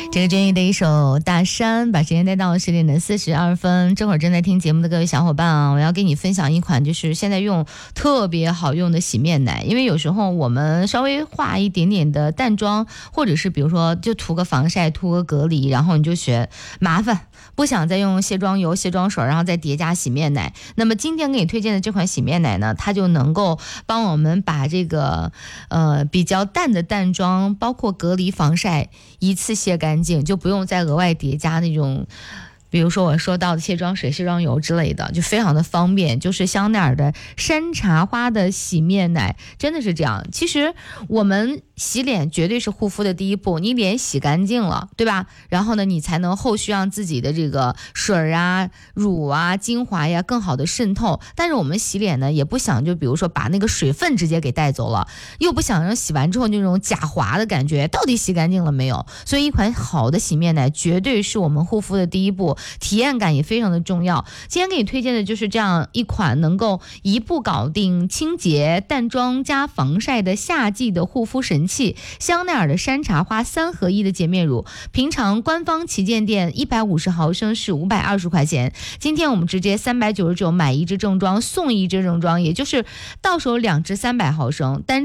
这个专业的一首大山，把时间带到10点的42分。这会儿正在听节目的各位小伙伴啊，我要跟你分享一款就是现在用特别好用的洗面奶。因为有时候我们稍微化一点点的淡妆，或者是比如说就涂个防晒涂个隔离，然后你就嫌麻烦，不想再用卸妆油卸妆水，然后再叠加洗面奶。那么今天给你推荐的这款洗面奶呢，它就能够帮我们把这个比较淡的淡妆包括隔离防晒一次卸干净，就不用再额外叠加那种比如说我说到的卸妆水卸妆油之类的，就非常的方便。就是香奈儿的山茶花的洗面奶真的是这样。其实我们洗脸绝对是护肤的第一步，你脸洗干净了对吧，然后呢你才能后续让自己的这个水啊乳啊精华呀更好的渗透。但是我们洗脸呢也不想就比如说把那个水分直接给带走了，又不想让洗完之后那种假滑的感觉，到底洗干净了没有。所以一款好的洗面奶绝对是我们护肤的第一步，体验感也非常的重要。今天给你推荐的就是这样一款能够一步搞定清洁淡妆加防晒的夏季的护肤神器，香奈儿的山茶花3合1的洁面乳。平常官方旗舰店150毫升是520块钱，今天我们直接399买1支正装送1支正装，也就是到手2支300毫升，单